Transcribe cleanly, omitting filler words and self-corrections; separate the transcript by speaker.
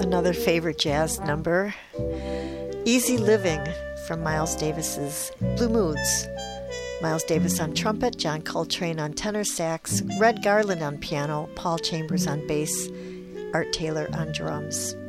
Speaker 1: Another favorite jazz number, Easy Living from Miles Davis's Blue Moods. Miles Davis on trumpet, John Coltrane on tenor sax, Red Garland on piano, Paul Chambers on bass, Art Taylor on drums.